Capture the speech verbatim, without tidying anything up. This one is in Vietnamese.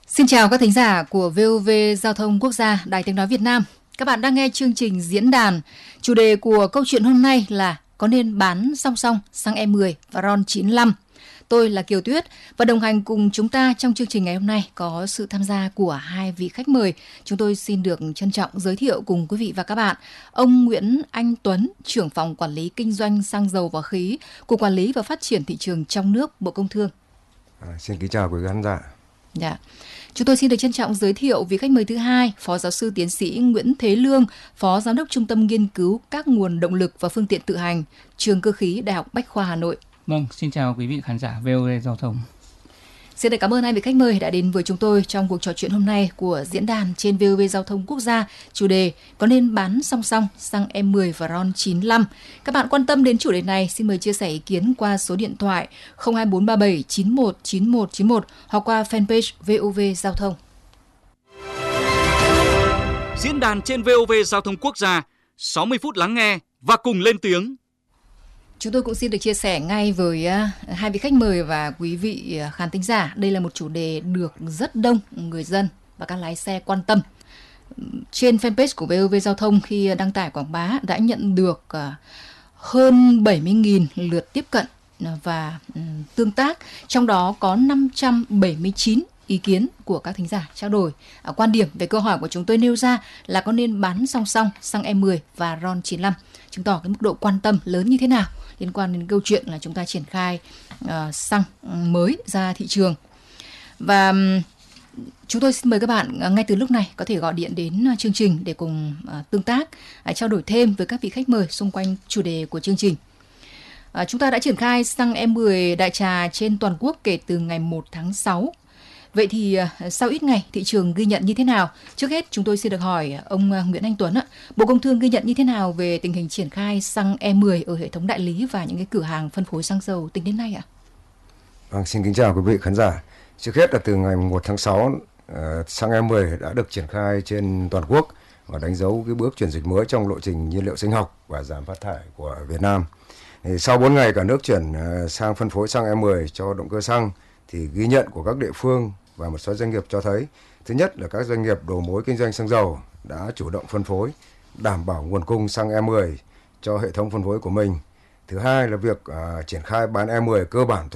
Xin chào các thính giả của vê o vê Giao thông Quốc gia, Đài Tiếng nói Việt Nam. Các bạn đang nghe chương trình diễn đàn. Chủ đề của câu chuyện hôm nay là có nên bán song song xăng E mười và RON chín lăm. Tôi là Kiều Tuyết và đồng hành cùng chúng ta trong chương trình ngày hôm nay có sự tham gia của hai vị khách mời. Chúng tôi xin được trân trọng giới thiệu cùng quý vị và các bạn ông Nguyễn Anh Tuấn, trưởng phòng quản lý kinh doanh xăng dầu và khí, Cục Quản lý và Phát triển thị trường trong nước, Bộ Công Thương. À, xin kính chào quý khán giả. Dạ. Chúng tôi xin được trân trọng giới thiệu vị khách mời thứ hai, Phó Giáo sư Tiến sĩ Nguyễn Thế Lương, Phó Giám đốc Trung tâm Nghiên cứu các nguồn động lực và phương tiện tự hành, Trường Cơ khí Đại học Bách khoa Hà Nội. Vâng, xin chào quý vị khán giả vê o vê Giao thông. Xin được cảm ơn hai vị khách mời đã đến với chúng tôi trong cuộc trò chuyện hôm nay của diễn đàn trên vê o vê Giao thông Quốc gia, chủ đề có nên bán song song xăng E mười và RON chín lăm. Các bạn quan tâm đến chủ đề này, xin mời chia sẻ ý kiến qua số điện thoại không hai bốn ba bảy chín một chín một chín một hoặc qua fanpage vê o vê Giao thông. Diễn đàn trên vê o vê Giao thông Quốc gia, sáu mươi phút lắng nghe và cùng lên tiếng. Chúng tôi cũng xin được chia sẻ ngay với uh, hai vị khách mời và quý vị uh, khán thính giả. Đây là một chủ đề được rất đông người dân và các lái xe quan tâm. Trên fanpage của vê o vê Giao thông khi đăng tải quảng bá đã nhận được uh, hơn bảy mươi nghìn lượt tiếp cận và um, tương tác. Trong đó có năm trăm bảy mươi chín ý kiến của các thính giả trao đổi. À, quan điểm về câu hỏi của chúng tôi nêu ra là có nên bán song song xăng E mười và RON chín lăm, chứng tỏ cái mức độ quan tâm lớn như thế nào liên quan đến câu chuyện là chúng ta triển khai uh, xăng mới ra thị trường. Và um, chúng tôi xin mời các bạn uh, ngay từ lúc này có thể gọi điện đến uh, chương trình để cùng uh, tương tác, uh, trao đổi thêm với các vị khách mời xung quanh chủ đề của chương trình. Uh, chúng ta đã triển khai xăng E mười đại trà trên toàn quốc kể từ ngày một tháng sáu. Vậy thì sau ít ngày thị trường ghi nhận như thế nào? Trước hết chúng tôi xin được hỏi ông Nguyễn Anh Tuấn ạ, Bộ Công Thương ghi nhận như thế nào về tình hình triển khai xăng E mười ở hệ thống đại lý và những cái cửa hàng phân phối xăng dầu tính đến nay ạ? Vâng, xin kính chào quý vị khán giả. Trước hết là từ ngày một tháng sáu, uh, xăng E mười đã được triển khai trên toàn quốc và đánh dấu cái bước chuyển dịch mới trong lộ trình nhiên liệu sinh học và giảm phát thải của Việt Nam. Thì sau bốn ngày cả nước chuyển uh, sang phân phối xăng E mười cho động cơ xăng, thì ghi nhận của các địa phương và một số doanh nghiệp cho thấy, thứ nhất là các doanh nghiệp đầu mối kinh doanh xăng dầu đã chủ động phân phối, đảm bảo nguồn cung xăng E mười cho hệ thống phân phối của mình. Thứ hai là việc uh, triển khai bán E mười cơ bản